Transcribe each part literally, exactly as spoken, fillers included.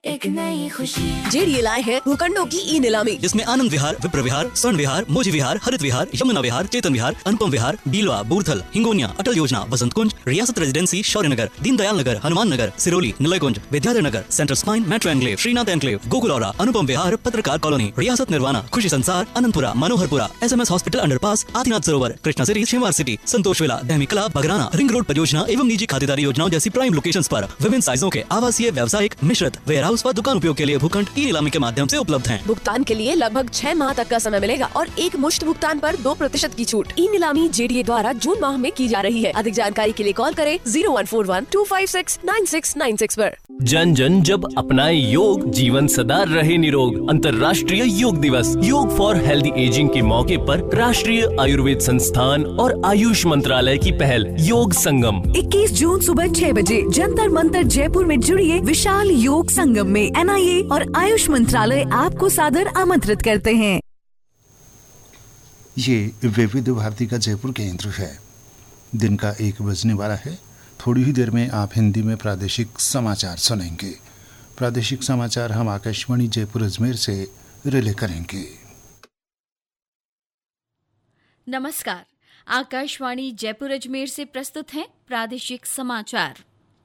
एक नई खुशी। जेडीए लाए है भूखंडों की ई नीलामी, जिसमें आनंद विहार, विप्र विहार, स्वर्ण विहार, मोजी विहार, हरित विहार, यमुना विहार, चेतन विहार, अनुपम विहार, बीलवा, बूर्थल, हिंगोनिया, अटल योजना, वसंत कुंज, रियासत रेजिडेंसी, शौर्य नगर, Deendayal Nagar, Hanuman Nagar, Siroli, निलयकुंज, Vidyadhar Nagar, central spine, metro enclave, Srinath enclave, गोकुलौरा, अनुपम विहार, पत्रकार कॉलोनी, रियासत निर्वाणा, खुशी संसार, Ananthapura, Manoharpura, SMS hospital underpass, Adinath सरोवर, कृष्णा सिटी, शिमवार सिटी, संतोष विला, दहमी कला, बगराना, रिंग रोड परियोजना एवं निजी खातेदारी योजनाओं जैसी प्राइम लोकेशंस पर विभिन्न साइजों के आवासीय, व्यावसायिक, मिश्रित, वेयर हाउस व दुकान उपयोग के लिए भूखंड ई नीलामी के माध्यम से उपलब्ध हैं। भुगतान के लिए लगभग छह माह तक का समय मिलेगा और एक मुश्त भुगतान पर दो प्रतिशत की छूट। ई नीलामी जेडीए द्वारा जून माह में की जा रही है। अधिक जानकारी के लिए कॉल करें zero one four one two five six nine six nine six पर। जन जन जब अपनाए योग, जीवन सदा रहे निरोग। अंतर्राष्ट्रीय योग दिवस, योग फॉर हेल्दी एजिंग के मौके पर राष्ट्रीय आयुर्वेद संस्थान और आयुष मंत्रालय की पहल योग संगम इक्कीस जून सुबह छह बजे जंतर मंतर जयपुर में जुड़िए विशाल योग संगम में। एनआईए और आयुष मंत्रालय आपको सादर आमंत्रित करते हैं। ये विविध भारती का जयपुर केंद्र है। दिन का एक बजने वाला है। थोड़ी ही देर में आप हिंदी में प्रादेशिक समाचार सुनेंगे। प्रादेशिक समाचार हम आकाशवाणी जयपुर अजमेर से रिले करेंगे। नमस्कार, आकाशवाणी जयपुर अजमेर से प्रस्तुत हैं प्रादेशिक समाचार।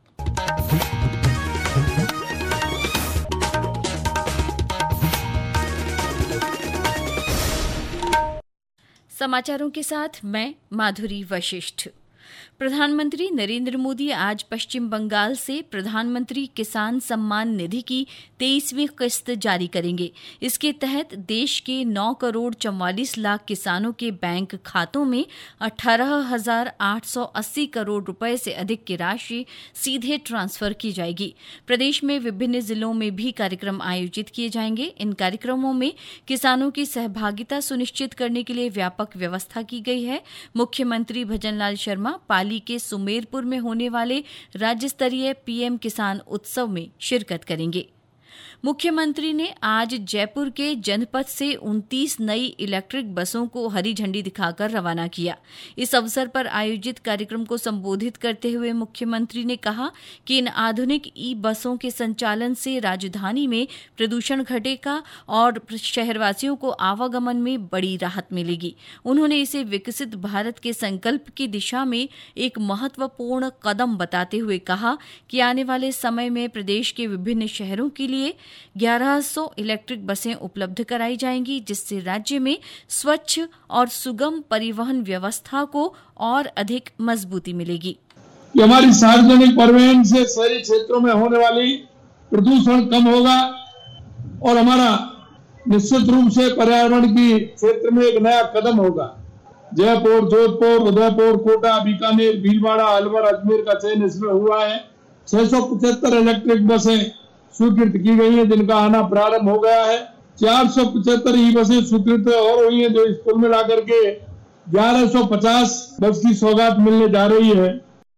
समाचारों के साथ मैं माधुरी वशिष्ठ। प्रधानमंत्री नरेंद्र मोदी आज पश्चिम बंगाल से प्रधानमंत्री किसान सम्मान निधि की तेईसवीं किस्त जारी करेंगे। इसके तहत देश के नौ करोड़ चौवालीस लाख किसानों के बैंक खातों में अठारह हजार आठ सौ अस्सी करोड़ रुपए से अधिक की राशि सीधे ट्रांसफर की जाएगी। प्रदेश में विभिन्न जिलों में भी कार्यक्रम आयोजित किए जाएंगे। इन कार्यक्रमों में किसानों की सहभागिता सुनिश्चित करने के लिए व्यापक व्यवस्था की गई है। मुख्यमंत्री भजनलाल शर्मा पाली के सुमेरपुर में होने वाले राज्य स्तरीय पीएम किसान उत्सव में शिरकत करेंगे। मुख्यमंत्री ने आज जयपुर के जनपथ से उनतीस नई इलेक्ट्रिक बसों को हरी झंडी दिखाकर रवाना किया। इस अवसर पर आयोजित कार्यक्रम को संबोधित करते हुए मुख्यमंत्री ने कहा कि इन आधुनिक ई बसों के संचालन से राजधानी में प्रदूषण घटेगा और शहरवासियों को आवागमन में बड़ी राहत मिलेगी। उन्होंने इसे विकसित भारत के संकल्प की दिशा में एक महत्वपूर्ण कदम बताते हुए कहा कि आने वाले समय में प्रदेश के विभिन्न शहरों के लिए ग्यारह सौ इलेक्ट्रिक बसें उपलब्ध कराई जाएंगी, जिससे राज्य में स्वच्छ और सुगम परिवहन व्यवस्था को और अधिक मजबूती मिलेगी। कि हमारी सार्वजनिक परिवहन से शहरी क्षेत्रों में होने वाली प्रदूषण कम होगा और हमारा निश्चित रूप से पर्यावरण की क्षेत्र में एक नया कदम होगा। जयपुर, जोधपुर, उदयपुर, कोटा, बीकानेर, भीलवाड़ा, अलवर, अजमेर का चयन इसमें हुआ है। छह सौ पचहत्तर इलेक्ट्रिक बसें स्वीकृत की गई है, जिनका आना प्रारंभ हो गया है। चार सौ पचहत्तर ई बसें स्वीकृत और हुई है, जो इस कुल मिला करके ग्यारह सौ पचास बस की सौगात मिलने जा रही है।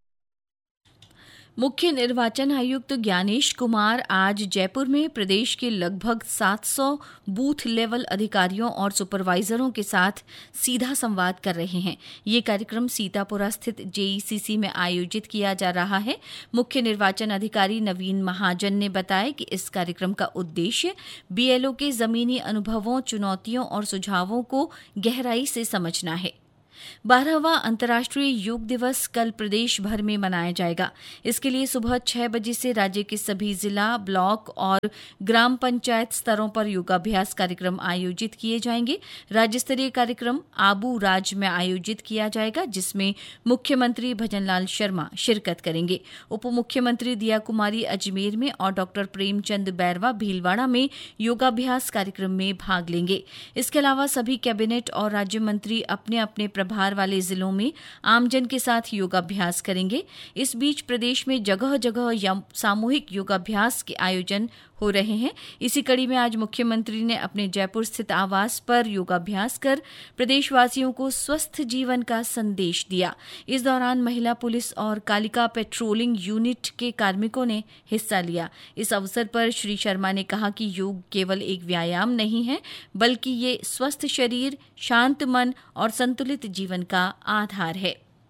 मुख्य निर्वाचन आयुक्त ज्ञानेश कुमार आज जयपुर में प्रदेश के लगभग सात सौ बूथ लेवल अधिकारियों और सुपरवाइजरों के साथ सीधा संवाद कर रहे हैं। ये कार्यक्रम सीतापुरा स्थित जेईसीसी में आयोजित किया जा रहा है। मुख्य निर्वाचन अधिकारी नवीन महाजन ने बताया कि इस कार्यक्रम का उद्देश्य बीएलओ के जमीनी अनुभवों, चुनौतियों और सुझावों को गहराई से समझना है। बारहवां अंतर्राष्ट्रीय योग दिवस कल प्रदेश भर में मनाया जाएगा। इसके लिए सुबह छह बजे से राज्य के सभी जिला, ब्लॉक और ग्राम पंचायत स्तरों पर योगाभ्यास कार्यक्रम आयोजित किए जाएंगे। राज्य स्तरीय कार्यक्रम आबू राज में आयोजित किया जाएगा, जिसमें मुख्यमंत्री भजनलाल शर्मा शिरकत करेंगे। उप मुख्यमंत्री दिया कुमारी अजमेर में और डॉक्टर प्रेमचंद बैरवा भीलवाड़ा में योगाभ्यास कार्यक्रम में भाग लेंगे। इसके अलावा सभी कैबिनेट और राज्य मंत्री अपने अपने भार वाले जिलों में आमजन के साथ योगाभ्यास करेंगे। इस बीच प्रदेश में जगह जगह सामूहिक योगाभ्यास के आयोजन हो रहे हैं। इसी कड़ी में आज मुख्यमंत्री ने अपने जयपुर स्थित आवास पर योगाभ्यास कर प्रदेशवासियों को स्वस्थ जीवन का संदेश दिया। इस दौरान महिला पुलिस और कालिका पेट्रोलिंग यूनिट के कार्मिकों ने हिस्सा लिया। इस अवसर पर श्री शर्मा ने कहा कि योग केवल एक व्यायाम नहीं है, बल्कि ये स्वस्थ शरीर, शांत मन और संतुलित जीवन का आधार है।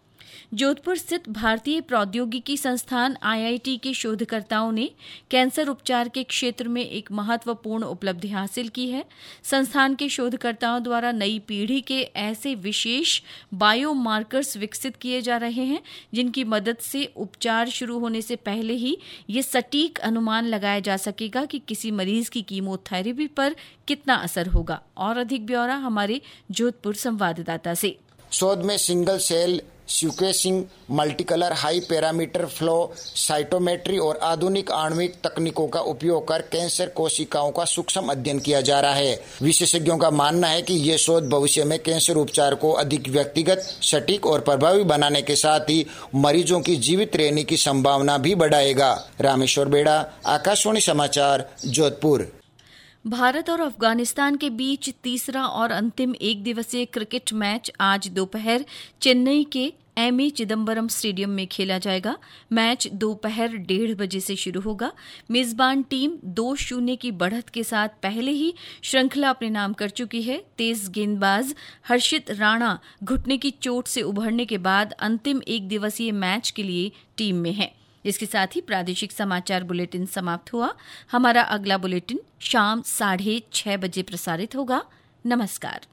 जोधपुर स्थित भारतीय प्रौद्योगिकी संस्थान आई आई टी के शोधकर्ताओं ने कैंसर उपचार के क्षेत्र में एक महत्वपूर्ण उपलब्धि हासिल की है। संस्थान के शोधकर्ताओं द्वारा नई पीढ़ी के ऐसे विशेष बायोमार्कर्स विकसित किए जा रहे हैं जिनकी मदद से उपचार शुरू होने से पहले ही ये सटीक अनुमान लगाया जा सकेगा कि किसी मरीज की कीमोथेरेपी पर कितना असर होगा। और अधिक ब्यौरा हमारे जोधपुर संवाददाता से। शोध में single cell sequencing, multi colour high parameter flow cytometry और आधुनिक आणविक तकनीकों का उपयोग कर कैंसर कोशिकाओं का सूक्ष्म अध्ययन किया जा रहा है। विशेषज्ञों का मानना है कि ये शोध भविष्य में कैंसर उपचार को अधिक व्यक्तिगत, सटीक और प्रभावी बनाने के साथ ही मरीजों की जीवित रहने की संभावना भी बढ़ाएगा। रामेश्वर बेड़ा, आकाशवाणी समाचार, जोधपुर। भारत और अफगानिस्तान के बीच तीसरा और अंतिम एक दिवसीय क्रिकेट मैच आज दोपहर चेन्नई के एम ए चिदम्बरम स्टेडियम में खेला जाएगा। मैच दोपहर डेढ़ बजे से शुरू होगा। मेजबान टीम दो शून्य की बढ़त के साथ पहले ही श्रृंखला अपने नाम कर चुकी है। तेज गेंदबाज हर्षित राणा घुटने की चोट से उभरने के बाद अंतिम एक दिवसीय मैच के लिए टीम में है। इसके साथ ही प्रादेशिक समाचार बुलेटिन समाप्त हुआ। हमारा अगला बुलेटिन शाम साढ़े छह बजे प्रसारित होगा। नमस्कार।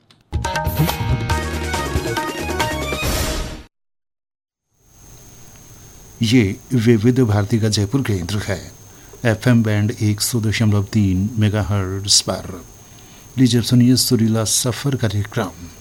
ये विविध भारती का जयपुर केंद्र है। एफएम बैंड एक सौ दशमलव तीन मेगाहर्ट्ज पर लीजिए सुनिए सुरीला सफर कार्यक्रम।